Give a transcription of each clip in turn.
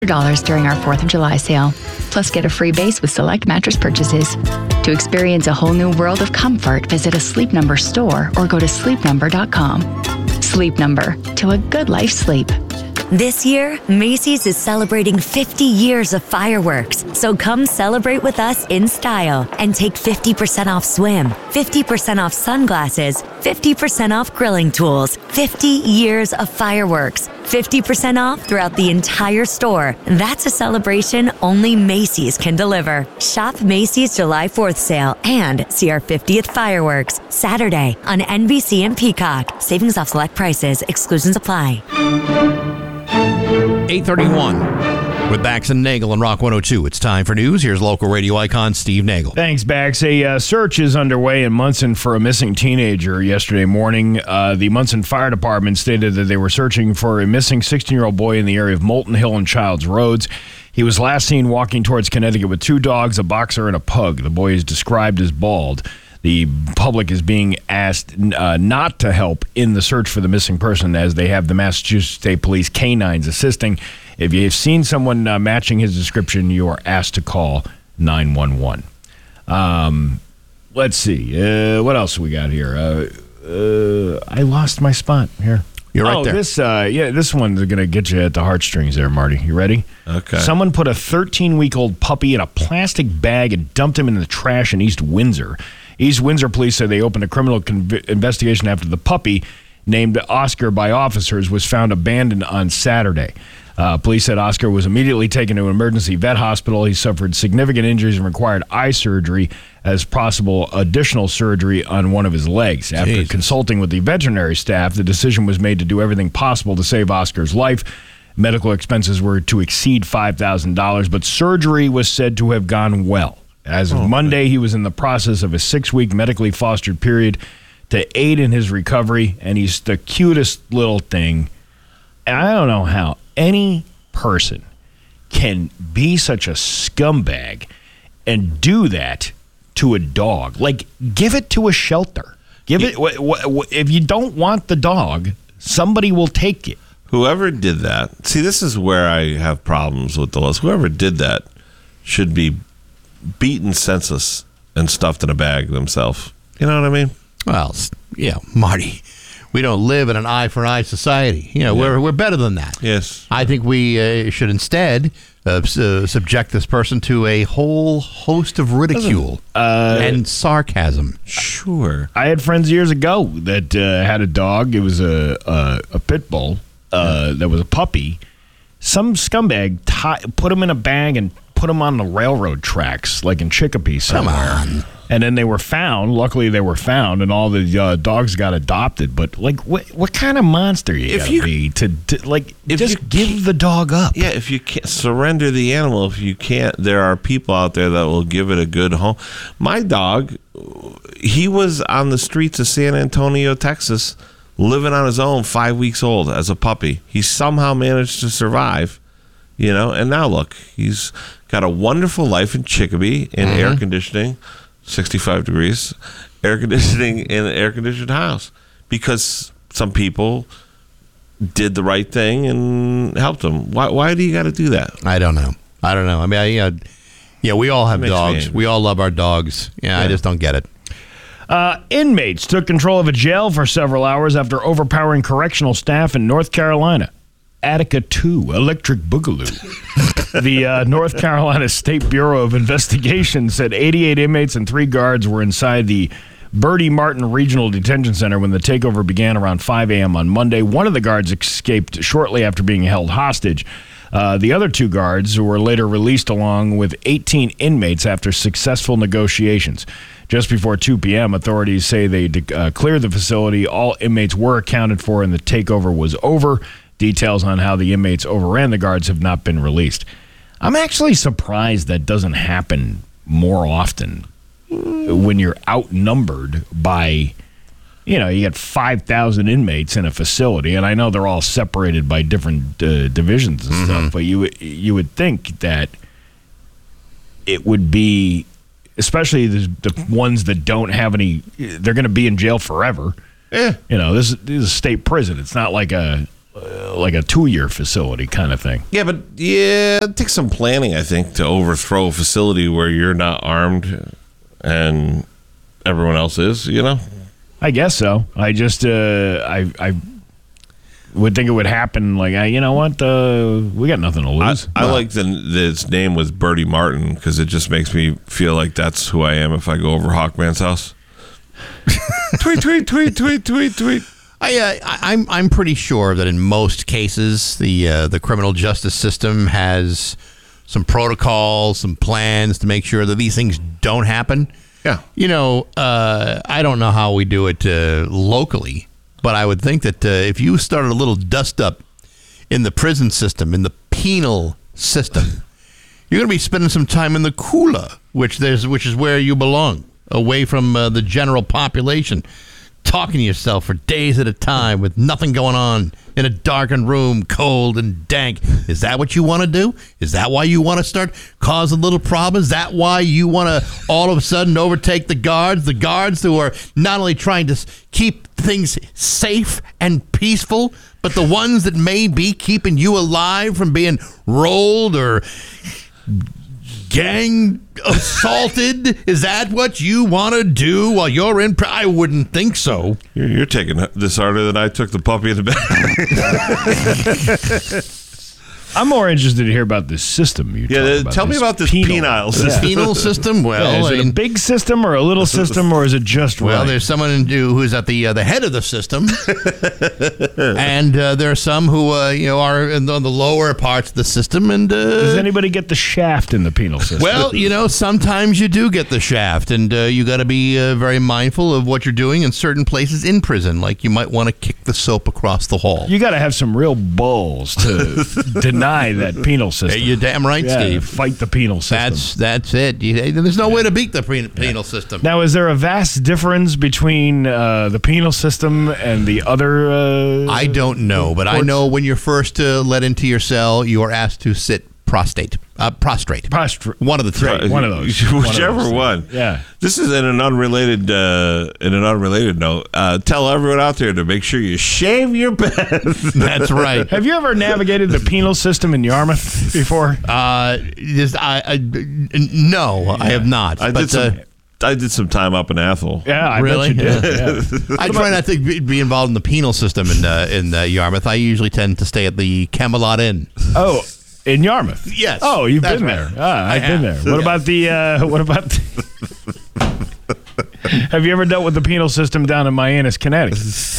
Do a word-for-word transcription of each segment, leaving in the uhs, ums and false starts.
dollars during our fourth of July sale. Plus, get a free base with select mattress purchases. To experience a whole new world of comfort, visit a Sleep Number store or go to sleep number dot com. Sleep Number, to a good life sleep. This year, Macy's is celebrating fifty years of fireworks. So come celebrate with us in style and take fifty percent off swim, fifty percent off sunglasses, fifty percent off grilling tools, fifty years of fireworks, fifty percent off throughout the entire store. That's a celebration only Macy's can deliver. Shop Macy's July fourth sale and see our fiftieth fireworks Saturday on N B C and Peacock. Savings off select prices. Exclusions apply. eight thirty-one with Bax and Nagel on Rock one oh two. It's time for news. Here's local radio icon Steve Nagel. Thanks, Bax. A uh, search is underway in Munson for a missing teenager yesterday morning. Uh, the Munson Fire Department stated that they were searching for a missing sixteen-year-old boy in the area of Moulton Hill and Childs Roads. He was last seen walking towards Connecticut with two dogs, a boxer, and a pug. The boy is described as bald. The public is being asked uh, not to help in the search for the missing person, as they have the Massachusetts State Police canines assisting. If you've seen someone uh, matching his description, you are asked to call nine one one. Um, let's see. Uh, what else we got here? Uh, uh, I lost my spot here. You're right oh, there. This, uh, yeah, this one's going to get you at the heartstrings there, Marty. You ready? Okay. Someone put a thirteen-week-old puppy in a plastic bag and dumped him in the trash in East Windsor. East Windsor police said they opened a criminal conv- investigation after the puppy, named Oscar by officers, was found abandoned on Saturday. Uh, police said Oscar was immediately taken to an emergency vet hospital. He suffered significant injuries and required eye surgery as possible additional surgery on one of his legs. After Jesus. consulting with the veterinary staff, the decision was made to do everything possible to save Oscar's life. Medical expenses were to exceed five thousand dollars, but surgery was said to have gone well. As of oh, Monday, he was in the process of a six-week medically fostered period to aid in his recovery, and he's the cutest little thing. And I don't know how any person can be such a scumbag and do that to a dog. Like, give it to a shelter. Give it. W- w- if you don't want the dog, somebody will take it. Whoever did that, see, this is where I have problems with the list. Whoever did that should be beaten senseless and stuffed in a bag themselves. You know what I mean? Well, yeah, Marty, we don't live in an eye for eye society. You know, yeah. we're we're better than that. Yes. I think we uh, should instead uh, su- subject this person to a whole host of ridicule uh, and sarcasm. Sure. I had friends years ago that uh, had a dog. It was a a, a pit bull uh, yeah. that was a puppy. Some scumbag tie, put him in a bag and put them on the railroad tracks, like in Chicopee somewhere. Come on. And then they were found. Luckily, they were found, and all the uh, dogs got adopted. But, like, what what kind of monster you if gotta you, be to, to like, if just you give the dog up? Yeah, if you can't surrender the animal, if you can't, there are people out there that will give it a good home. My dog, he was on the streets of San Antonio, Texas, living on his own, five weeks old as a puppy. He somehow managed to survive. You know, and now look, he's got a wonderful life in Chicopee in mm-hmm. air conditioning, sixty-five degrees, air conditioning in an air-conditioned house, because some people did the right thing and helped him. Why Why do you got to do that? I don't know. I don't know. I mean, I, you know, yeah, we all have dogs. We all love our dogs. Yeah, yeah. I just don't get it. Uh, inmates took control of a jail for several hours after overpowering correctional staff in North Carolina. Attica two, Electric Boogaloo. The uh, North Carolina State Bureau of Investigation said eighty-eight inmates and three guards were inside the Bertie Martin Regional Detention Center when the takeover began around five a.m. on Monday. One of the guards escaped shortly after being held hostage. Uh, the other two guards were later released along with eighteen inmates after successful negotiations. Just before two p.m., authorities say they uh, cleared the facility. All inmates were accounted for and the takeover was over. Details on how the inmates overran the guards have not been released. I'm actually surprised that doesn't happen more often when you're outnumbered by, you know, you got five thousand inmates in a facility, and I know they're all separated by different uh, divisions and mm-hmm. stuff, but you, you would think that it would be, especially the, the ones that don't have any, they're going to be in jail forever. Yeah. You know, this, this is a state prison. It's not like a... uh, like a two-year facility kind of thing. Yeah, but yeah, it takes some planning, I think, to overthrow a facility where you're not armed and everyone else is, you know? I guess so. I just, uh, I, I would think it would happen. Like, uh, you know what? Uh, we got nothing to lose. I, I well, like that its name was Bertie Martin because it just makes me feel like that's who I am if I go over Hawkman's house. tweet, tweet, tweet, tweet, tweet, tweet. I, uh, I'm I'm pretty sure that in most cases the uh, the criminal justice system has some protocols, some plans to make sure that these things don't happen. Yeah, you know, uh, I don't know how we do it uh, locally, but I would think that uh, if you started a little dust up in the prison system, in the penal system, you're going to be spending some time in the cooler, which there's which is where you belong, away from uh, the general population. Talking to yourself for days at a time with nothing going on in a darkened room, cold and dank. Is that what you want to do? Is that why you want to start causing little problems? Is that why you want to all of a sudden overtake the guards? The guards who are not only trying to keep things safe and peaceful, but the ones that may be keeping you alive from being rolled or gang assaulted? Is that what you want to do while you're in? Pr- I wouldn't think so. You're, you're taking this harder than I took the puppy in the bed. I'm more interested to hear about this system. You yeah, about tell this me about this penile, penile system. Yeah. Penal system? Well, yeah, is it I mean, a big system or a little system, or is it just well? Right? There's someone who's at the uh, the head of the system, and uh, there are some who uh, you know are in the, the lower parts of the system. And uh, does anybody get the shaft in the penal system? Well, you know, sometimes you do get the shaft, and uh, you got to be uh, very mindful of what you're doing in certain places in prison. Like you might want to kick the soap across the hall. You got to have some real balls to deny that penal system. Hey, you're damn right, yeah, Steve. Fight the penal system. That's that's it. You, there's no way to beat the penal yeah. system. Now, is there a vast difference between uh, the penal system and the other? Uh, I don't know, but courts? I know when you're first uh, let into your cell, you are asked to sit prostate, uh, prostrate. Prostrate. One of the three. Right. One of those. Whichever one. Of those one. Yeah. This is in an unrelated uh, in an unrelated note. Uh, tell everyone out there to make sure you shave your bed. That's right. Have you ever navigated the penal system in Yarmouth before? Uh, just, I, I, no, yeah. I have not. I but, did some. Uh, I did some time up in Athol. Yeah, I really? bet you did. Yeah. Yeah. I try not to be involved in the penal system in uh, in uh, Yarmouth. I usually tend to stay at the Camelot Inn. Oh. In Yarmouth? Yes. Oh, you've been right. there. Ah, I've I been have. there. What yeah. about the, uh, what about, the have you ever dealt with the penal system down in Mianus, Connecticut?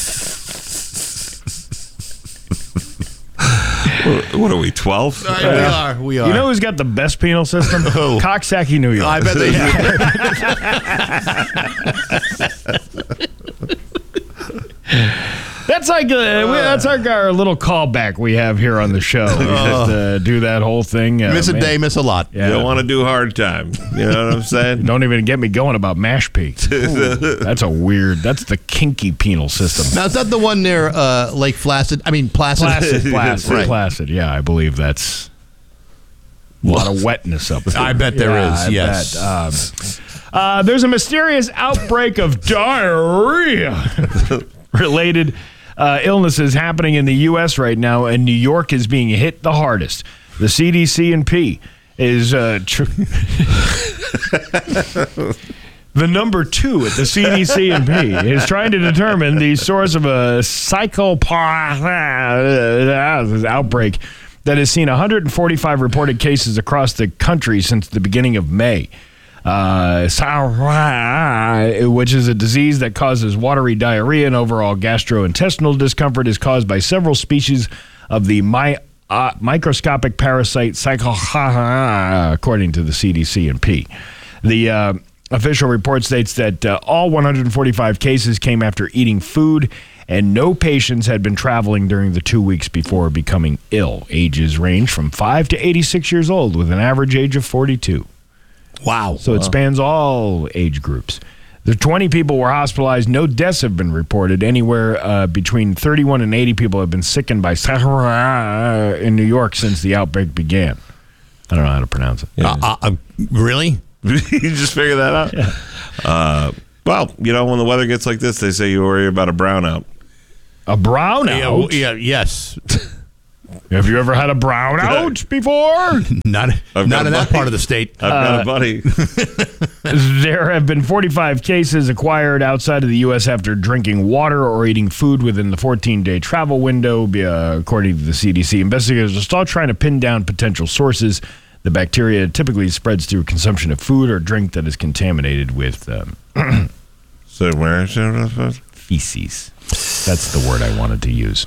What are we, twelve? Uh, we are, we are. You know who's got the best penal system? Who? Coxsackie, New York. I bet they do. That's like uh, we, that's our, our little callback we have here on the show. We just uh, do that whole thing. Uh, miss a man. day, miss a lot. Yeah. You don't want to do hard time. You know what I'm saying? Don't even get me going about Mashpee. Ooh, that's a weird. That's the kinky penal system. Now is that the one near uh, Lake Placid? I mean Placid. Placid, Placid, right. Placid. Yeah, I believe that's a lot of wetness up there. I bet there yeah, is. I Yes. Bet. Um, uh, there's a mysterious outbreak of diarrhea related uh, illnesses happening in the U S right now, and New York is being hit the hardest. The C D C and P is uh, tr- the number two at the C D C and P is trying to determine the source of a psychopathy outbreak that has seen one hundred forty-five reported cases across the country since the beginning of May. Uh, which is a disease that causes watery diarrhea and overall gastrointestinal discomfort, is caused by several species of the my, uh, microscopic parasite psychopathy, according to the C D C and P. The uh, official report states that uh, all one hundred forty-five cases came after eating food, and no patients had been traveling during the two weeks before becoming ill. Ages range from five to eighty-six years old, with an average age of forty-two. Wow. So it spans all age groups. The twenty people were hospitalized. No deaths have been reported. Anywhere uh, between thirty-one and eighty people have been sickened by Sahara in New York since the outbreak began. I don't know how to pronounce it. Yeah. Uh, uh, really? You just figured that out? Yeah. Uh, well, you know, when the weather gets like this, they say you worry about a brownout. A brownout? Yeah, yeah, yes. Have you ever had a brownout before? Not, not in that part of the state. I've got a buddy. There have been forty-five cases acquired outside of the U S after drinking water or eating food within the fourteen-day travel window, uh, according to the C D C. Investigators are still trying to pin down potential sources. The bacteria typically spreads through consumption of food or drink that is contaminated with um, So where is it? feces. That's the word I wanted to use.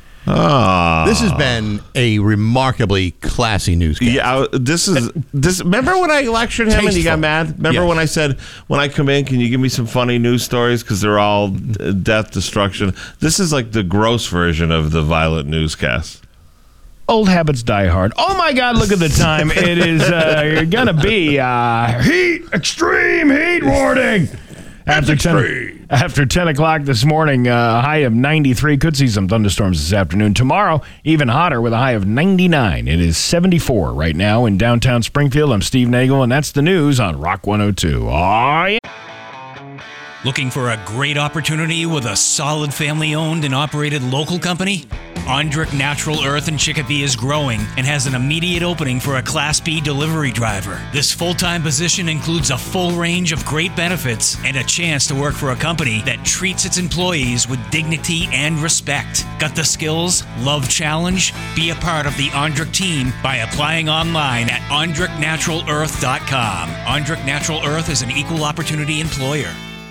Oh. This has been a remarkably classy newscast. Yeah, this is this. Remember when I lectured him and you got Tasteful. mad? Remember Yes. when I said, when I come in, can you give me some funny news stories because they're all death, destruction? This is like the gross version of the violent newscast. Old habits die hard. Oh my God, look at the time. It is uh, going to be uh, heat, extreme heat warning. After ten, after ten o'clock this morning, uh, a high of ninety-three. Could see some thunderstorms this afternoon. Tomorrow, even hotter with a high of ninety-nine. It is seventy-four right now in downtown Springfield. I'm Steve Nagel, and that's the news on Rock one oh two. Oh, yeah. Looking for a great opportunity with a solid family-owned and operated local company? Ondrick Natural Earth in Chicopee is growing and has an immediate opening for a Class B delivery driver. This full-time position includes a full range of great benefits and a chance to work for a company that treats its employees with dignity and respect. Got the skills? Love challenge? Be a part of the Ondrick team by applying online at ondrick natural earth dot com. Ondrick Natural Earth is an equal opportunity employer.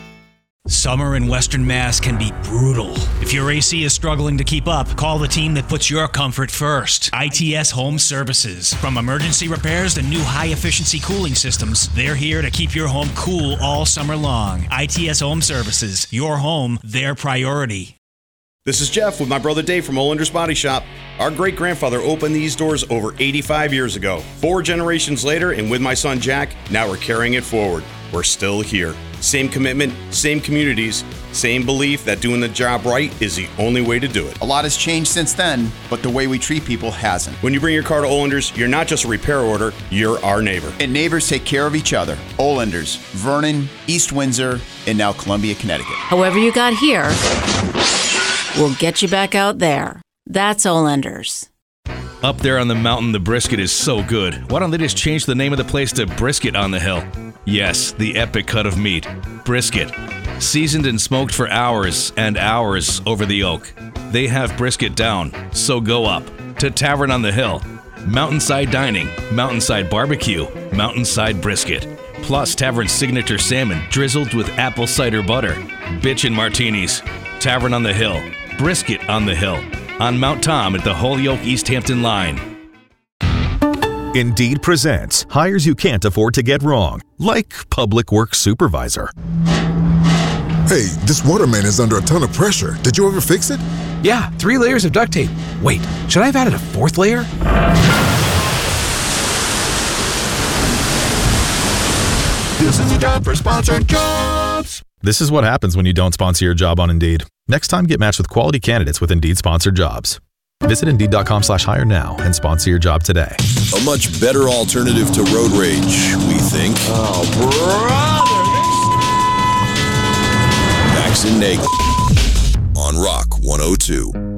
Summer in Western Mass can be brutal. If your A C is struggling to keep up, call the team that puts your comfort first. I T S Home Services. From emergency repairs to new high-efficiency cooling systems, they're here to keep your home cool all summer long. I T S Home Services. Your home, their priority. This is Jeff with my brother Dave from Olender's Body Shop. Our great-grandfather opened these doors over eighty-five years ago. Four generations later, and with my son Jack, now we're carrying it forward. We're still here. Same commitment, same communities, same belief that doing the job right is the only way to do it. A lot has changed since then, but the way we treat people hasn't. When you bring your car to Olender's, you're not just a repair order, you're our neighbor. And neighbors take care of each other. Olender's, Vernon, East Windsor, and now Columbia, Connecticut. However you got here, we'll get you back out there. That's Olender's. Up there on the mountain, the brisket is so good. Why don't they just change the name of the place to Brisket on the Hill? Yes, the epic cut of meat. Brisket. Seasoned and smoked for hours and hours over the oak. They have brisket down, so go up to Tavern on the Hill. Mountainside dining, mountainside barbecue, mountainside brisket. Plus Tavern's signature salmon drizzled with apple cider butter. Bitchin' martinis. Tavern on the Hill. Brisket on the Hill. On Mount Tom at the Holyoke East Hampton line. Indeed presents hires you can't afford to get wrong, like public works supervisor. Hey, this water main is under a ton of pressure. Did you ever fix it? Yeah, three layers of duct tape. Wait, should I have added a fourth layer? This is a job for sponsored jobs. This is what happens when you don't sponsor your job on Indeed. Next time, get matched with quality candidates with Indeed sponsored jobs. Visit Indeed.com slash hire now and sponsor your job today. A much better alternative to road rage, we think. Oh, brother! Max and Nagel on Rock one oh two.